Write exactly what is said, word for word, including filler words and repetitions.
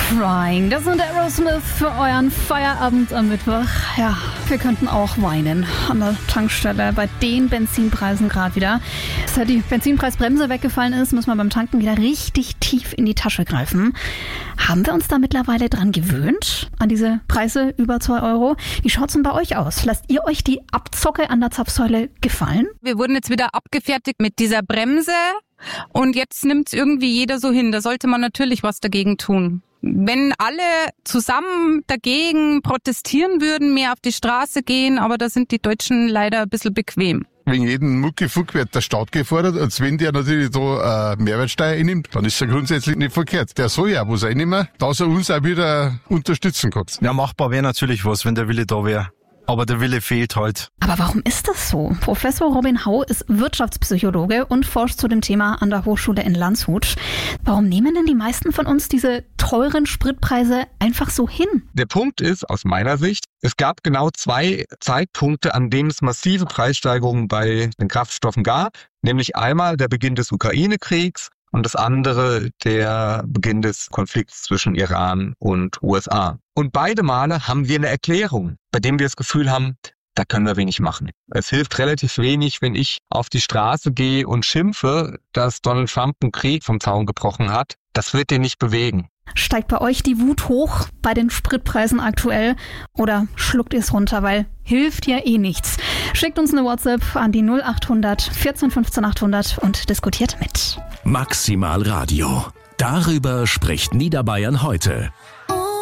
Crying. Das sind Aerosmith für euren Feierabend am Mittwoch. Ja, wir könnten auch weinen an der Tankstelle bei den Benzinpreisen gerade wieder. Seit die Benzinpreisbremse weggefallen ist, muss man beim Tanken wieder richtig tief in die Tasche greifen. Haben wir uns da mittlerweile dran gewöhnt, an diese Preise über zwei Euro? Wie schaut's denn bei euch aus? Lasst ihr euch die Abzocke an der Zapfsäule gefallen? Wir wurden jetzt wieder abgefertigt mit dieser Bremse und jetzt nimmt's irgendwie jeder so hin. Da sollte man natürlich was dagegen tun. Wenn alle zusammen dagegen protestieren würden, mehr auf die Straße gehen, aber da sind die Deutschen leider ein bisschen bequem. Wegen jedem Muckifuck wird der Staat gefordert, und wenn der natürlich da äh, Mehrwertsteuer einnimmt, dann ist er grundsätzlich nicht verkehrt. Der soll ja was einnehmen, dass er uns auch wieder unterstützen kann. Ja, machbar wäre natürlich was, wenn der Wille da wäre. Aber der Wille fehlt halt. Aber warum ist das so? Professor Robin Hau ist Wirtschaftspsychologe und forscht zu dem Thema an der Hochschule in Landshut. Warum nehmen denn die meisten von uns diese teuren Spritpreise einfach so hin? Der Punkt ist, aus meiner Sicht, es gab genau zwei Zeitpunkte, an denen es massive Preissteigerungen bei den Kraftstoffen gab. Nämlich einmal der Beginn des Ukraine-Kriegs und das andere der Beginn des Konflikts zwischen Iran und U S A. Und beide Male haben wir eine Erklärung, bei dem wir das Gefühl haben, da können wir wenig machen. Es hilft relativ wenig, wenn ich auf die Straße gehe und schimpfe, dass Donald Trump einen Krieg vom Zaun gebrochen hat. Das wird den nicht bewegen. Steigt bei euch die Wut hoch bei den Spritpreisen aktuell oder schluckt ihr es runter, weil hilft ja eh nichts? Schickt uns eine WhatsApp an die null acht hundert vierzehn fünfzehn achthundert und diskutiert mit. Maximal Radio. Darüber spricht Niederbayern heute.